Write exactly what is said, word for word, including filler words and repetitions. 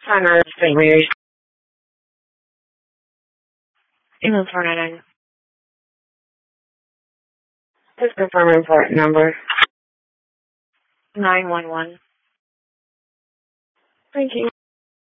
Center of Saint Mary's. England four nine nine. Please confirm report number. nine one one. Thank you.